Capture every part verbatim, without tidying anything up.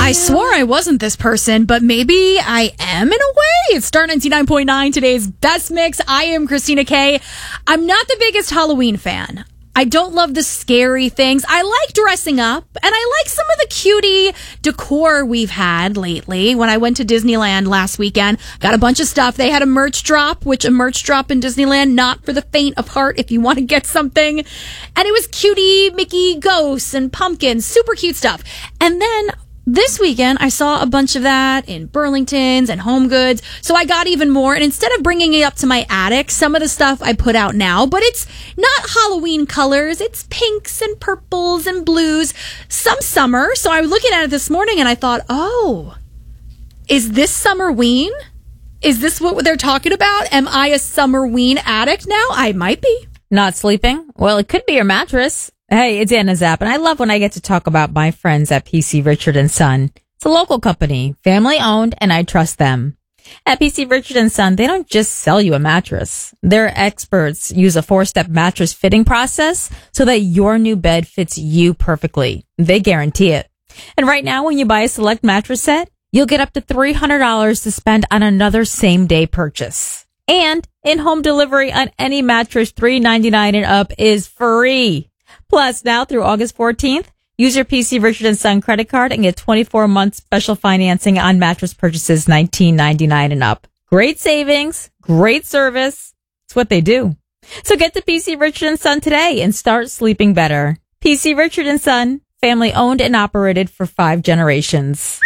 I swore I wasn't this person, but maybe I am in a way. It's Star ninety-nine point nine, today's best mix. I am Christina Kay. I'm not the biggest Halloween fan. I don't love the scary things. I like dressing up, and I like some of the cutie decor we've had lately. When I went to Disneyland last weekend, got a bunch of stuff. They had a merch drop, which a merch drop in Disneyland, not for the faint of heart if you want to get something. And it was cutie Mickey ghosts and pumpkins, super cute stuff. And then this weekend, I saw a bunch of that in Burlington's and Home Goods, so I got even more. And instead of bringing it up to my attic, some of the stuff I put out now, but it's not Halloween colors. It's pinks and purples and blues, some summer. So I was looking at it this morning and I thought, oh, is this Summerween? Is this what they're talking about? Am I a Summerween addict now? I might be. Not sleeping? Well, it could be your mattress. Hey, it's Anna Zapp, and I love when I get to talk about my friends at P C Richard and Son. It's a local company, family owned, and I trust them. At P C Richard and Son, they don't just sell you a mattress. Their experts use a four-step mattress fitting process so that your new bed fits you perfectly. They guarantee it. And right now, when you buy a select mattress set, you'll get up to three hundred dollars to spend on another same-day purchase. And in-home delivery on any mattress three ninety-nine and up is free. Plus, now through August fourteenth, use your P C Richard and Son credit card and get twenty-four months special financing on mattress purchases nineteen ninety-nine and up. Great savings, great service. It's what they do. So get to P C Richard and Son today and start sleeping better. P C Richard and Son, family owned and operated for five generations.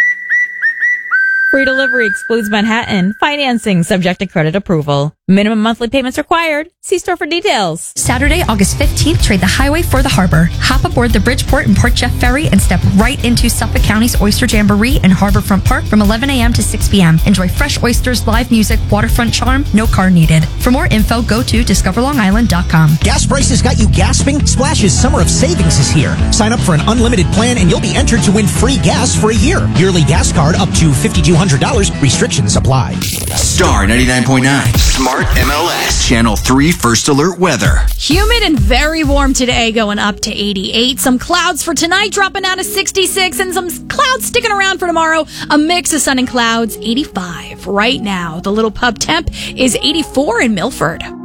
Free delivery excludes Manhattan. Financing subject to credit approval. Minimum monthly payments required. See store for details. Saturday, August fifteenth, trade the highway for the harbor. Hop aboard the Bridgeport and Port Jeff Ferry and step right into Suffolk County's Oyster Jamboree in Harborfront Park from eleven a.m. to six p.m. Enjoy fresh oysters, live music, waterfront charm, no car needed. For more info, go to discover long island dot com. Gas prices got you gasping? Splash's Summer of Savings is here. Sign up for an unlimited plan and you'll be entered to win free gas for a year. Yearly gas card up to five thousand two hundred dollars. Restrictions apply. Star ninety-nine point nine. Smart M L S. Channel three First Alert Weather. Humid and very warm today, going up to eighty-eight. Some clouds for tonight, dropping down to sixty-six, and some clouds sticking around for tomorrow. A mix of sun and clouds, eighty-five. Right now, the little pub temp is eighty-four in Milford.